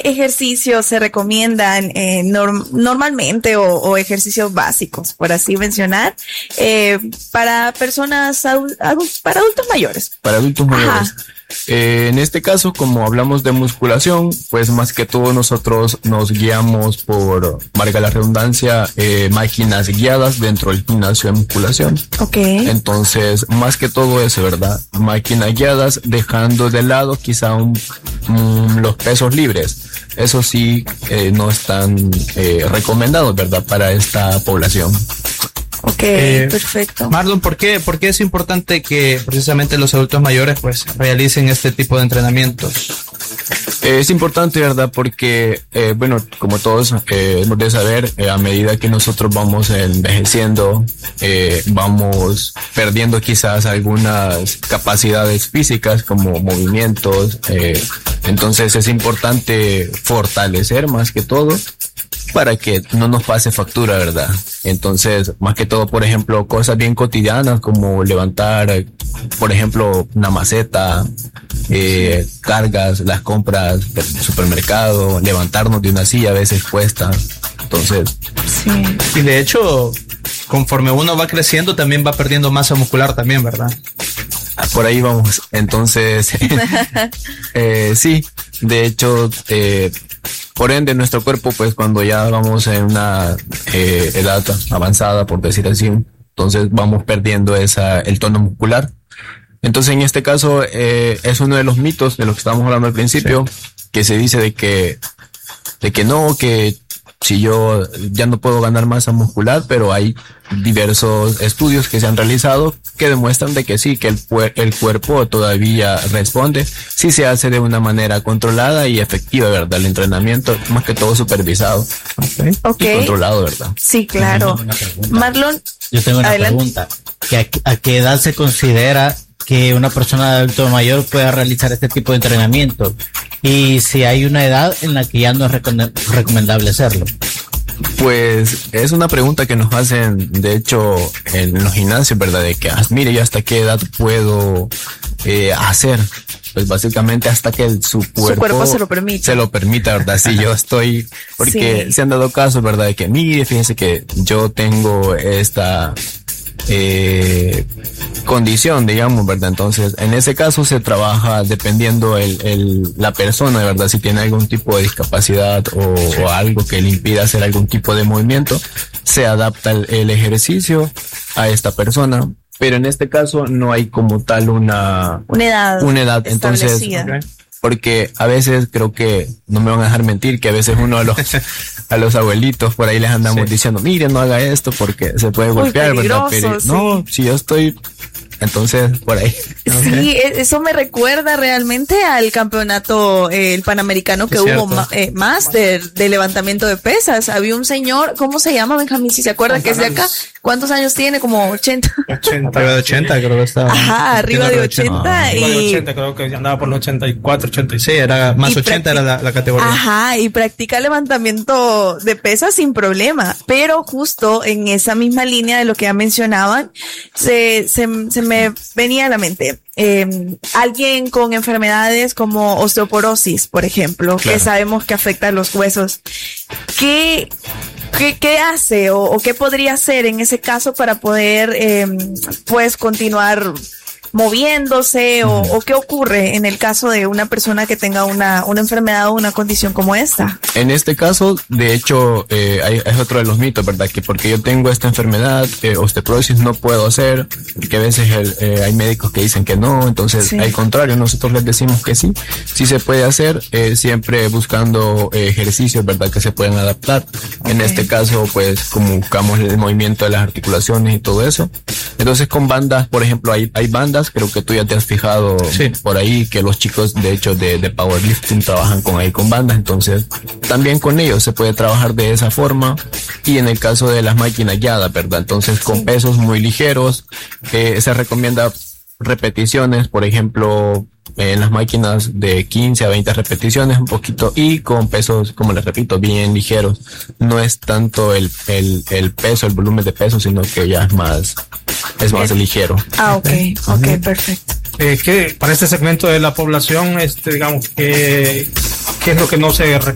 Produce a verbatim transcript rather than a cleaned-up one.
ejercicios se recomiendan eh, norm- normalmente o, o ejercicios básicos, por así mencionar, eh, para personas, adu- adu- para adultos mayores? Para adultos mayores. Eh, en este caso, como hablamos de musculación, pues más que todo nosotros nos guiamos por, valga la redundancia, eh, máquinas guiadas dentro del gimnasio de musculación. Ok. Entonces, más que todo eso, ¿verdad? Máquinas guiadas, dejando de lado quizá un, un, los pesos libres. Eso sí, eh, no están eh, recomendados, ¿verdad? Para esta población. Ok, Eh, perfecto. Marlon, ¿por qué, ¿por qué es importante que precisamente los adultos mayores pues realicen este tipo de entrenamientos? Eh, es importante, ¿verdad? Porque, eh, bueno, como todos eh, hemos de saber, eh, a medida que nosotros vamos envejeciendo, eh, vamos perdiendo quizás algunas capacidades físicas como movimientos. Eh, entonces es importante fortalecer más que todo para que no nos pase factura, ¿verdad? Entonces, más que todo, por ejemplo, cosas bien cotidianas como levantar, por ejemplo, una maceta, eh, cargas, las compras del supermercado, levantarnos de una silla a veces cuesta. Entonces, Sí. Y de hecho, conforme uno va creciendo, también va perdiendo masa muscular también, ¿verdad? por ahí vamos. Entonces, eh, sí, de hecho, eh, por ende, nuestro cuerpo, pues cuando ya vamos en una eh, edad avanzada, por decir así, entonces vamos perdiendo esa el tono muscular. Entonces, en este caso, eh, es uno de los mitos de los que estábamos hablando al principio, sí, que se dice de que, de que no, que si yo ya no puedo ganar masa muscular, pero hay diversos estudios que se han realizado que demuestran de que sí, que el, el cuerpo todavía responde si se hace de una manera controlada y efectiva, ¿verdad? El entrenamiento, más que todo supervisado, ¿okay? Okay. Y controlado, ¿verdad? Sí, claro. Marlon, yo tengo una adelante. pregunta. ¿Que a, ¿A qué edad se considera que una persona de adulto mayor pueda realizar este tipo de entrenamiento? Y si hay una edad en la que ya no es recom- recomendable hacerlo. Pues es una pregunta que nos hacen, de hecho, en los gimnasios, ¿verdad? De que, ah, mire, ¿yo hasta qué edad puedo eh, hacer? Pues básicamente hasta que el, su, cuerpo su cuerpo se lo permite. Se lo permita, ¿verdad? Si yo estoy, porque sí, se han dado casos, ¿verdad? De que, mire, fíjense que yo tengo esta eh, condición, digamos, ¿verdad? Entonces, en ese caso se trabaja dependiendo el, el, la persona, ¿verdad? Si tiene algún tipo de discapacidad o, sí, o algo que le impida hacer algún tipo de movimiento, se adapta el, el ejercicio a esta persona. Pero en este caso no hay como tal una, una edad, una edad. Entonces, okay, porque a veces creo que, no me van a dejar mentir, que a veces uno a los, a los abuelitos por ahí les andamos sí, diciendo, mire, no haga esto porque se puede golpear, ¿verdad? Pero sí, no, si yo estoy... Entonces, por ahí. Sí, okay, eso me recuerda realmente al campeonato, eh, el panamericano que hubo, ma, eh, máster de levantamiento de pesas. Había un señor, ¿cómo se llama, Benjamín? Si se acuerda, que es de acá. ¿Cuántos años tiene? Como ochenta. ochenta. Arriba de ochenta, creo que estaba. Ajá, arriba de ochenta. Ah, y... Arriba de ochenta, creo que andaba por los ochenta y cuatro, ochenta y seis. Sí, era más ochenta era la, la categoría. Ajá, y practica levantamiento de pesas sin problema. Pero justo en esa misma línea de lo que ya mencionaban, se, se, se me venía a la mente eh, alguien con enfermedades como osteoporosis, por ejemplo, claro, que sabemos que afecta a los huesos. ¿Qué, qué, qué hace o, o qué podría hacer en ese caso para poder eh, pues continuar moviéndose o, o qué ocurre en el caso de una persona que tenga una, una enfermedad o una condición como esta? En este caso, de hecho, eh, hay, es otro de los mitos, ¿verdad? Que porque yo tengo esta enfermedad, eh, osteoporosis, no puedo hacer, que a veces el, eh, hay médicos que dicen que no, entonces sí, al contrario, nosotros les decimos que sí, sí se puede hacer, eh, siempre buscando eh, ejercicios, ¿verdad? Que se pueden adaptar. Okay. En este caso, pues, como buscamos el movimiento de las articulaciones y todo eso. Entonces, con bandas, por ejemplo, hay, hay bandas, creo que tú ya te has fijado sí, por ahí que los chicos de hecho de, de powerlifting trabajan con ahí con bandas, entonces también con ellos se puede trabajar de esa forma. Y en el caso de las máquinas guiadas, ¿verdad? Entonces con pesos muy ligeros, eh, se recomienda repeticiones, por ejemplo, en las máquinas de quince a veinte repeticiones, un poquito, y con pesos, como les repito, bien ligeros. No es tanto el, el, el peso, el volumen de peso, sino que ya es más, es más es, ligero. Ah, ok, ok, uh-huh, perfecto. Eh, que para este segmento de la población, este, digamos, que, ¿qué es lo que no se re-